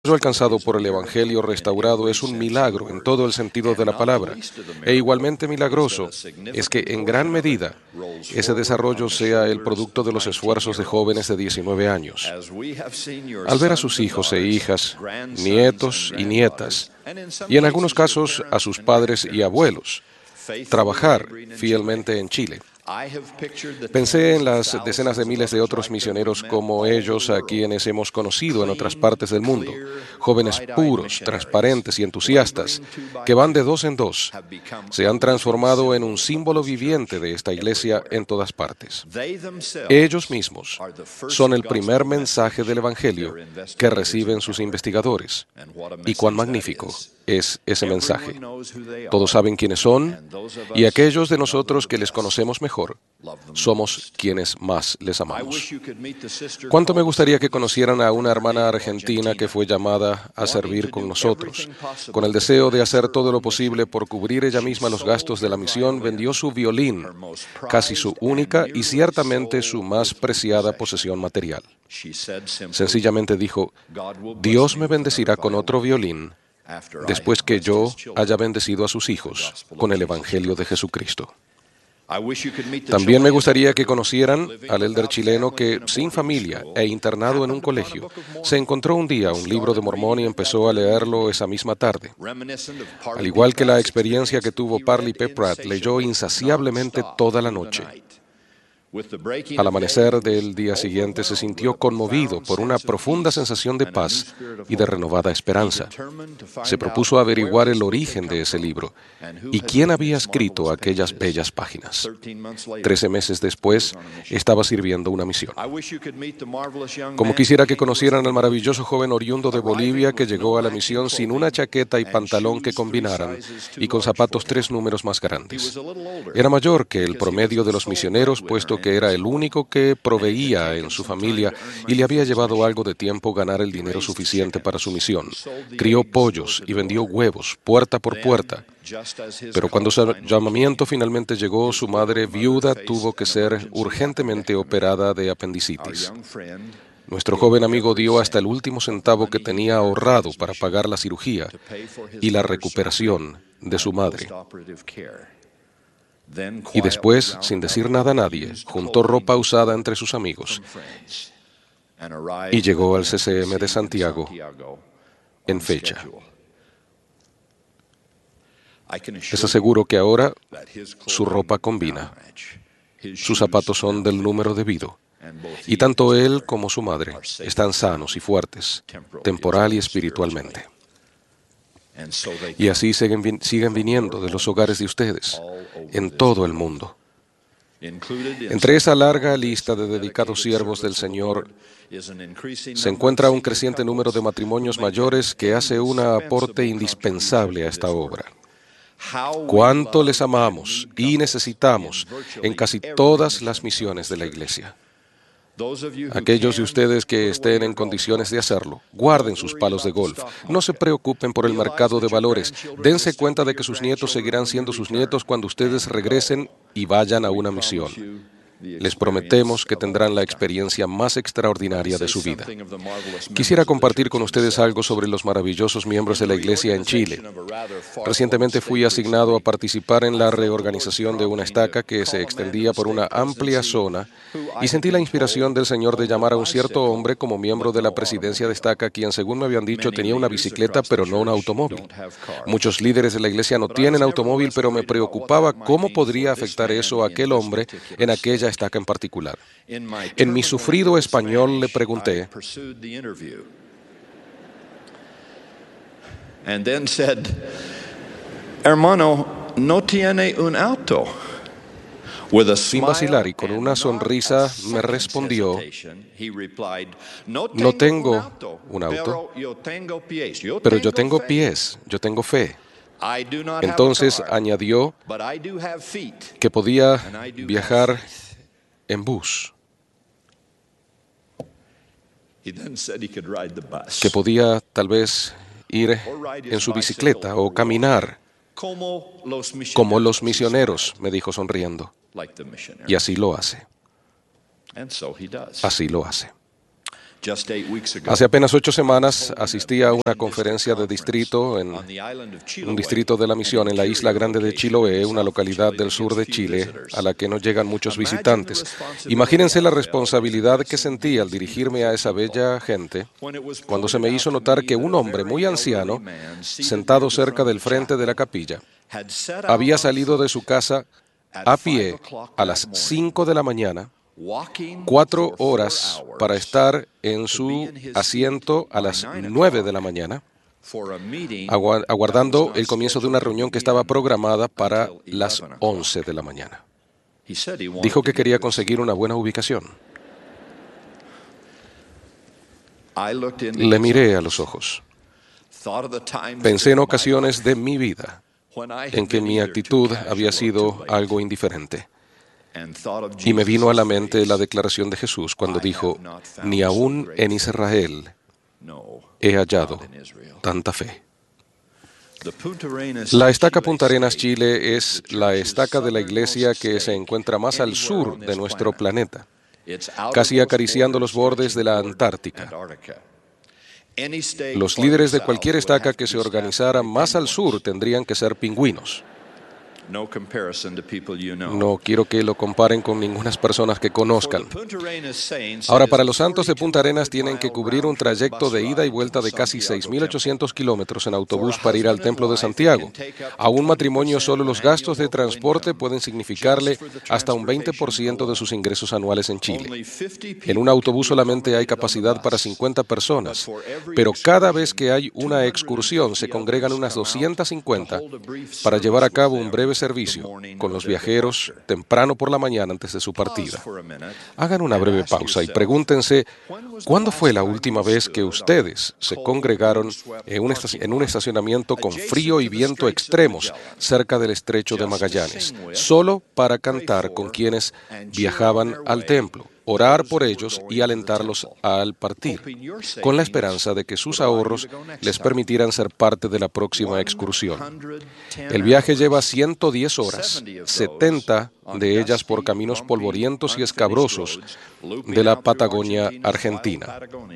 alcanzado por el Evangelio restaurado es un milagro en todo el sentido de la palabra, e igualmente milagroso es que en gran medida ese desarrollo sea el producto de los esfuerzos de jóvenes de 19 años. Al ver a sus hijos e hijas, nietos y nietas, y en algunos casos a sus padres y abuelos, trabajar fielmente en Chile, pensé en las decenas de miles de otros misioneros como ellos a quienes hemos conocido en otras partes del mundo, jóvenes puros, transparentes y entusiastas, que van de dos en dos, se han transformado en un símbolo viviente de esta iglesia en todas partes. Ellos mismos son el primer mensaje del Evangelio que reciben sus investigadores. Y cuán magnífico es ese mensaje. Todos saben quiénes son, y aquellos de nosotros que les conocemos mejor, somos quienes más les amamos. Cuánto me gustaría que conocieran a una hermana argentina que fue llamada a servir con nosotros. Con el deseo de hacer todo lo posible por cubrir ella misma los gastos de la misión, vendió su violín, casi su única y ciertamente su más preciada posesión material. Sencillamente dijo: Dios me bendecirá con otro violín después que yo haya bendecido a sus hijos con el Evangelio de Jesucristo. También me gustaría que conocieran al elder chileno que, sin familia e internado en un colegio, se encontró un día un libro de Mormón y empezó a leerlo esa misma tarde. Al igual que la experiencia que tuvo Parley P. Pratt, leyó insaciablemente toda la noche. Al amanecer del día siguiente se sintió conmovido por una profunda sensación de paz y de renovada esperanza. Se propuso averiguar el origen de ese libro y quién había escrito aquellas bellas páginas. 13 meses después, estaba sirviendo una misión. Como quisiera que conocieran al maravilloso joven oriundo de Bolivia que llegó a la misión sin una chaqueta y pantalón que combinaran y con zapatos 3 números más grandes. Era mayor que el promedio de los misioneros, puesto que era el único que proveía en su familia y le había llevado algo de tiempo ganar el dinero suficiente para su misión. Crió pollos y vendió huevos puerta por puerta. Pero cuando su llamamiento finalmente llegó, su madre viuda tuvo que ser urgentemente operada de apendicitis. Nuestro joven amigo dio hasta el último centavo que tenía ahorrado para pagar la cirugía y la recuperación de su madre. Y después, sin decir nada a nadie, juntó ropa usada entre sus amigos y llegó al CCM de Santiago en fecha. Les aseguro que ahora su ropa combina. Sus zapatos son del número debido. Y tanto él como su madre están sanos y fuertes, temporal y espiritualmente. Y así siguen viniendo de los hogares de ustedes, en todo el mundo. Entre esa larga lista de dedicados siervos del Señor se encuentra un creciente número de matrimonios mayores que hace un aporte indispensable a esta obra. Cuánto les amamos y necesitamos en casi todas las misiones de la Iglesia. Aquellos de ustedes que estén en condiciones de hacerlo, guarden sus palos de golf. No se preocupen por el mercado de valores. Dense cuenta de que sus nietos seguirán siendo sus nietos cuando ustedes regresen y vayan a una misión. Les prometemos que tendrán la experiencia más extraordinaria de su vida. Quisiera compartir con ustedes algo sobre los maravillosos miembros de la Iglesia en Chile. Recientemente fui asignado a participar en la reorganización de una estaca que se extendía por una amplia zona y sentí la inspiración del Señor de llamar a un cierto hombre como miembro de la presidencia de estaca, quien, según me habían dicho, tenía una bicicleta pero no un automóvil. Muchos líderes de la Iglesia no tienen automóvil, pero me preocupaba cómo podría afectar eso a aquel hombre en aquella estaca en particular. En mi sufrido español le pregunté, and then said, hermano, no tiene un auto. sin vacilar y con una sonrisa me respondió, no tengo un auto, pero yo tengo pies, yo tengo fe. Entonces añadió que podía viajar en bus, que podía tal vez ir en su bicicleta o caminar como los misioneros, me dijo sonriendo. Y así lo hace. Así lo hace. Hace apenas 8 semanas asistí a una conferencia de distrito en un distrito de la misión en la isla grande de Chiloé, una localidad del sur de Chile a la que no llegan muchos visitantes. Imagínense la responsabilidad que sentí al dirigirme a esa bella gente cuando se me hizo notar que un hombre muy anciano, sentado cerca del frente de la capilla, había salido de su casa a pie a las 5 de la mañana, 4 horas para estar en su asiento a las 9 de la mañana, aguardando el comienzo de una reunión que estaba programada para las 11 de la mañana. Dijo que quería conseguir una buena ubicación. Le miré a los ojos. Pensé en ocasiones de mi vida en que mi actitud había sido algo indiferente. Y me vino a la mente la declaración de Jesús cuando dijo, ni aún en Israel he hallado tanta fe. La estaca Punta Arenas, Chile, es la estaca de la iglesia que se encuentra más al sur de nuestro planeta, casi acariciando los bordes de la Antártica. Los líderes de cualquier estaca que se organizara más al sur tendrían que ser pingüinos. No quiero que lo comparen con ninguna personas que conozcan. Ahora, para los santos de Punta Arenas tienen que cubrir un trayecto de ida y vuelta de casi 6.800 kilómetros en autobús para ir al Templo de Santiago. A un matrimonio solo los gastos de transporte pueden significarle hasta un 20% de sus ingresos anuales en Chile. En un autobús solamente hay capacidad para 50 personas, pero cada vez que hay una excursión se congregan unas 250 para llevar a cabo un breve servicio con los viajeros temprano por la mañana antes de su partida. Hagan una breve pausa y pregúntense, ¿cuándo fue la última vez que ustedes se congregaron en un estacionamiento con frío y viento extremos cerca del Estrecho de Magallanes, solo para cantar con quienes viajaban al templo, orar por ellos y alentarlos al partir, con la esperanza de que sus ahorros les permitieran ser parte de la próxima excursión? El viaje lleva 110 horas, 70 de ellas por caminos polvorientos y escabrosos de la Patagonia Argentina.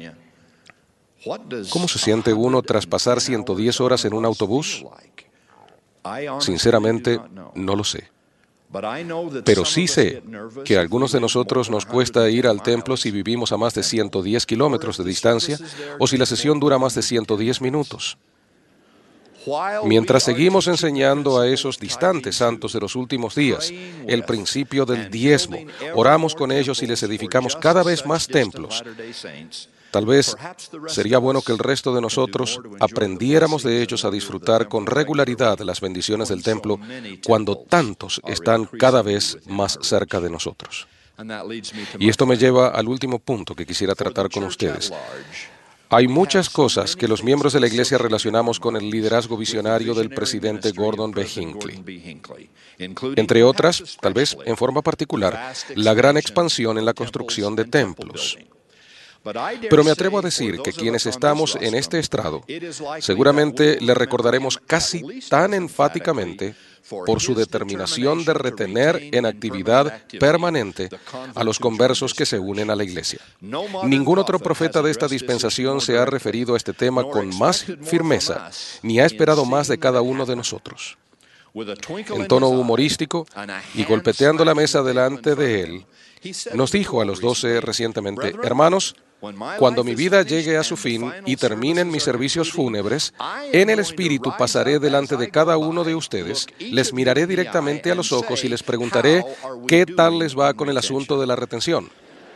¿Cómo se siente uno tras pasar 110 horas en un autobús? Sinceramente, no lo sé. Pero sí sé que a algunos de nosotros nos cuesta ir al templo si vivimos a más de 110 kilómetros de distancia o si la sesión dura más de 110 minutos. Mientras seguimos enseñando a esos distantes santos de los últimos días el principio del diezmo, oramos con ellos y les edificamos cada vez más templos. Tal vez sería bueno que el resto de nosotros aprendiéramos de ellos a disfrutar con regularidad las bendiciones del templo cuando tantos están cada vez más cerca de nosotros. Y esto me lleva al último punto que quisiera tratar con ustedes. Hay muchas cosas que los miembros de la Iglesia relacionamos con el liderazgo visionario del presidente Gordon B. Hinckley. Entre otras, tal vez en forma particular, la gran expansión en la construcción de templos. Pero me atrevo a decir que quienes estamos en este estrado, seguramente le recordaremos casi tan enfáticamente por su determinación de retener en actividad permanente a los conversos que se unen a la Iglesia. Ningún otro profeta de esta dispensación se ha referido a este tema con más firmeza, ni ha esperado más de cada uno de nosotros. En tono humorístico y golpeteando la mesa delante de él, nos dijo a los 12 recientemente: hermanos, cuando mi vida llegue a su fin y terminen mis servicios fúnebres, en el Espíritu pasaré delante de cada uno de ustedes, les miraré directamente a los ojos y les preguntaré qué tal les va con el asunto de la retención.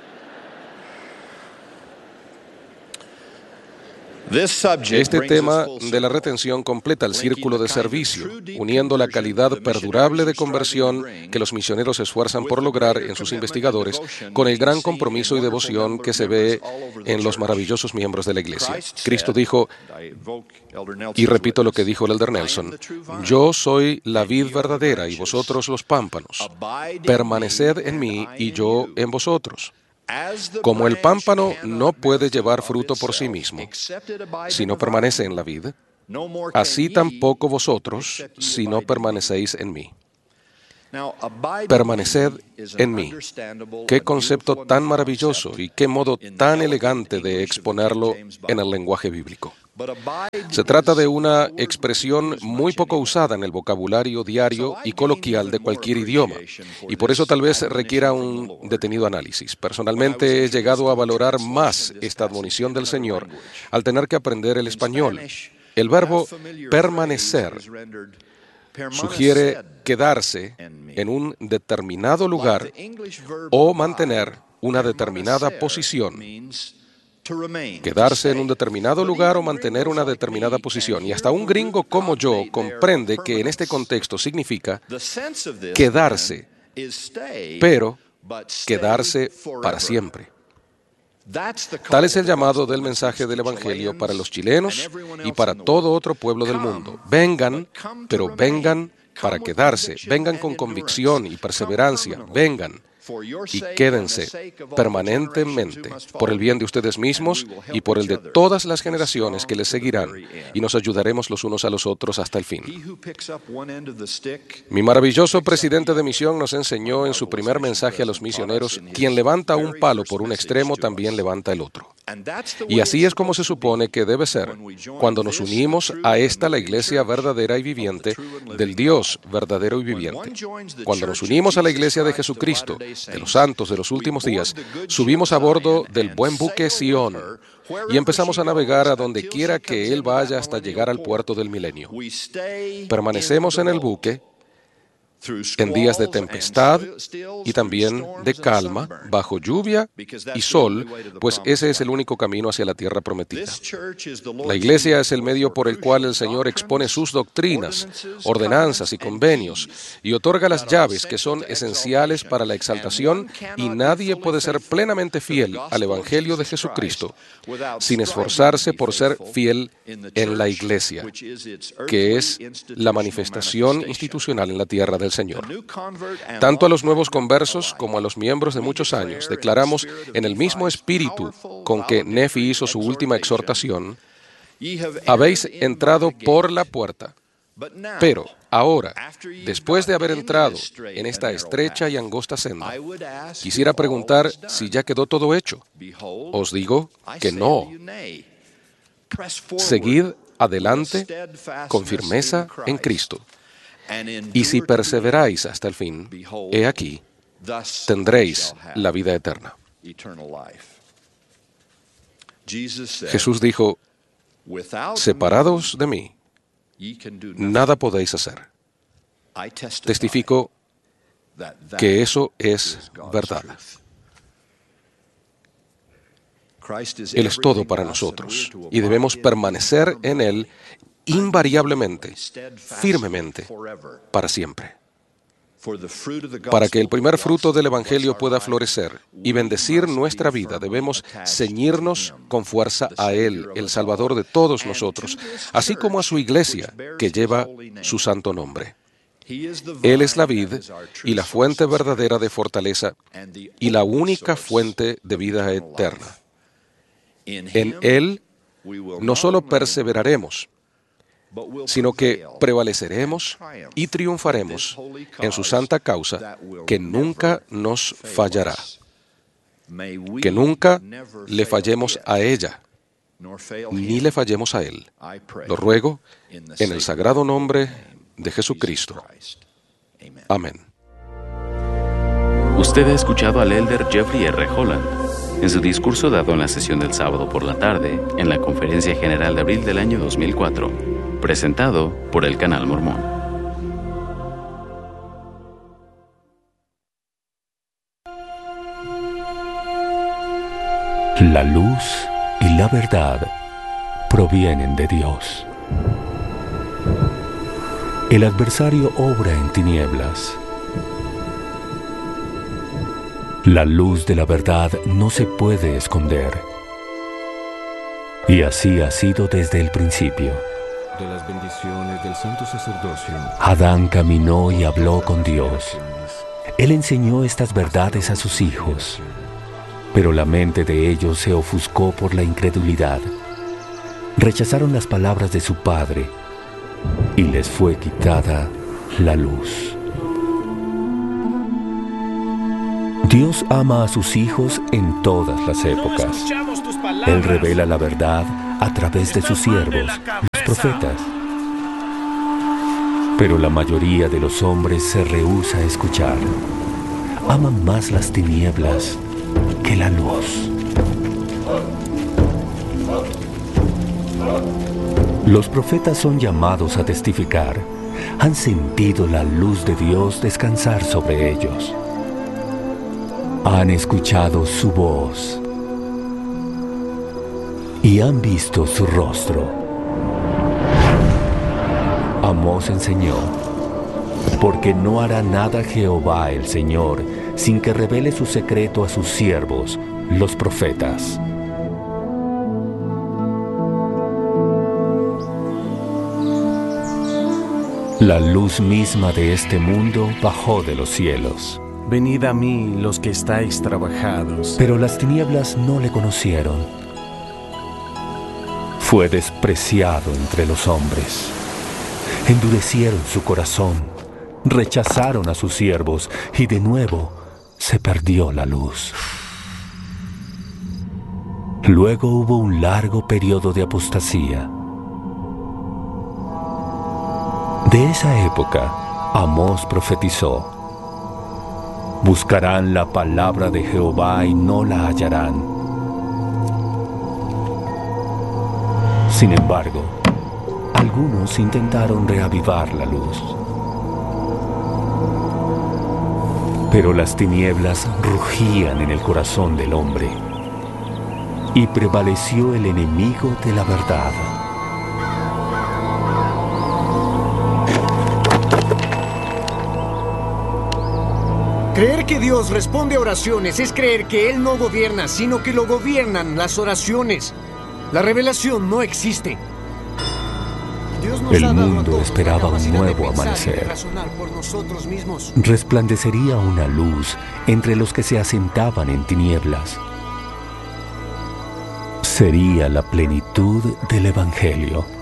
Este tema de la retención completa el círculo de servicio, uniendo la calidad perdurable de conversión que los misioneros se esfuerzan por lograr en sus investigadores con el gran compromiso y devoción que se ve en los maravillosos miembros de la Iglesia. Cristo dijo, y repito lo que dijo el elder Nelson: yo soy la vid verdadera y vosotros los pámpanos. Permaneced en mí y yo en vosotros. Como el pámpano no puede llevar fruto por sí mismo si no permanece en la vid, así tampoco vosotros si no permanecéis en mí. Permaneced en mí. Qué concepto tan maravilloso y qué modo tan elegante de exponerlo en el lenguaje bíblico. Se trata de una expresión muy poco usada en el vocabulario diario y coloquial de cualquier idioma, y por eso tal vez requiera un detenido análisis. Personalmente he llegado a valorar más esta admonición del Señor al tener que aprender el español. El verbo permanecer sugiere quedarse en un determinado lugar o mantener una determinada posición. Quedarse en un determinado lugar o mantener una determinada posición. Y hasta un gringo como yo comprende que en este contexto significa quedarse, pero quedarse para siempre. Tal es el llamado del mensaje del Evangelio para los chilenos y para todo otro pueblo del mundo. Vengan, pero vengan para quedarse. Vengan con convicción y perseverancia. Vengan y quédense permanentemente por el bien de ustedes mismos y por el de todas las generaciones que les seguirán, y nos ayudaremos los unos a los otros hasta el fin. Mi maravilloso presidente de misión nos enseñó en su primer mensaje a los misioneros: quien levanta un palo por un extremo también levanta el otro. Y así es como se supone que debe ser cuando nos unimos a esta, la iglesia verdadera y viviente del Dios verdadero y viviente. Cuando nos unimos a la iglesia de Jesucristo, de los santos de los últimos días, subimos a bordo del buen buque Sion y empezamos a navegar a donde quiera que Él vaya hasta llegar al puerto del milenio. Permanecemos en el buque en días de tempestad y también de calma, bajo lluvia y sol, pues ese es el único camino hacia la tierra prometida. La iglesia es el medio por el cual el Señor expone sus doctrinas, ordenanzas y convenios y otorga las llaves que son esenciales para la exaltación, y nadie puede ser plenamente fiel al Evangelio de Jesucristo sin esforzarse por ser fiel en la iglesia, que es la manifestación institucional en la tierra del Señor. Tanto a los nuevos conversos como a los miembros de muchos años declaramos en el mismo espíritu con que Nefi hizo su última exhortación: habéis entrado por la puerta. Pero ahora, después de haber entrado en esta estrecha y angosta senda, quisiera preguntar si ya quedó todo hecho. Os digo que no. Seguid adelante con firmeza en Cristo. Y si perseveráis hasta el fin, he aquí, tendréis la vida eterna. Jesús dijo: separados de mí, nada podéis hacer. Testifico que eso es verdad. Él es todo para nosotros y debemos permanecer en Él invariablemente, firmemente, para siempre. Para que el primer fruto del Evangelio pueda florecer y bendecir nuestra vida, debemos ceñirnos con fuerza a Él, el Salvador de todos nosotros, así como a su iglesia, que lleva su santo nombre. Él es la vid y la fuente verdadera de fortaleza y la única fuente de vida eterna. En Él no solo perseveraremos, sino que prevaleceremos y triunfaremos en su santa causa, que nunca nos fallará. Que nunca le fallemos a ella, ni le fallemos a Él. Lo ruego en el sagrado nombre de Jesucristo. Amén. Usted ha escuchado al elder Jeffrey R. Holland en su discurso dado en la sesión del sábado por la tarde en la Conferencia General de abril del año 2004, presentado por el Canal Mormón. La luz y la verdad provienen de Dios. El adversario obra en tinieblas. La luz de la verdad no se puede esconder. Y así ha sido desde el principio. De las bendiciones del santo sacerdocio, Adán caminó y habló con Dios. Él enseñó estas verdades a sus hijos, pero la mente de ellos se ofuscó por la incredulidad. Rechazaron las palabras de su Padre y les fue quitada la luz. Dios ama a sus hijos en todas las épocas. Él revela la verdad a través de sus siervos, los profetas. Pero la mayoría de los hombres se rehúsa a escuchar. Aman más las tinieblas que la luz. Los profetas son llamados a testificar. Han sentido la luz de Dios descansar sobre ellos. Han escuchado su voz y han visto su rostro. Amós enseñó, porque no hará nada Jehová el Señor sin que revele su secreto a sus siervos, los profetas. La luz misma de este mundo bajó de los cielos. Venid a mí los que estáis trabajados. Pero las tinieblas no le conocieron. Fue despreciado entre los hombres. Endurecieron su corazón, rechazaron a sus siervos y de nuevo se perdió la luz. Luego hubo un largo periodo de apostasía. De esa época, Amós profetizó: buscarán la palabra de Jehová y no la hallarán. Sin embargo, algunos intentaron reavivar la luz. Pero las tinieblas rugían en el corazón del hombre y prevaleció el enemigo de la verdad. Creer que Dios responde a oraciones es creer que Él no gobierna, sino que lo gobiernan las oraciones. La revelación no existe. El mundo esperaba un nuevo amanecer. Resplandecería una luz entre los que se asentaban en tinieblas. Sería la plenitud del Evangelio.